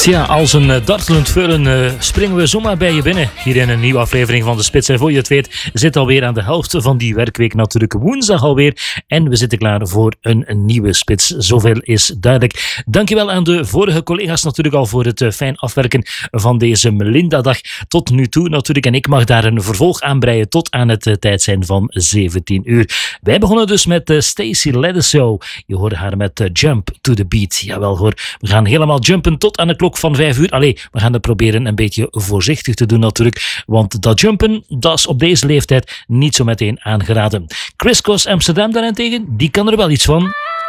Tja, als een dartelend veulen springen we zomaar bij je binnen. Hier in een nieuwe aflevering van De Spits. En voor je het weet zit alweer aan de helft van die werkweek, natuurlijk woensdag alweer. En we zitten klaar voor een nieuwe Spits. Zoveel is duidelijk. Dankjewel aan de vorige collega's natuurlijk al voor het fijn afwerken van deze Melinda-dag tot nu toe natuurlijk. En ik mag daar een vervolg aan breien tot aan het tijd zijn van 17 uur. Wij begonnen dus met Stacey Ledeshow. Je hoorde haar met Jump to the Beat. Jawel hoor, we gaan helemaal jumpen tot aan de klok van 5 uur. Allee, we gaan het proberen een beetje voorzichtig te doen natuurlijk. Want dat jumpen, dat is op deze leeftijd niet zo meteen aangeraden. Chris Cross Amsterdam daarentegen, die kan er wel iets van.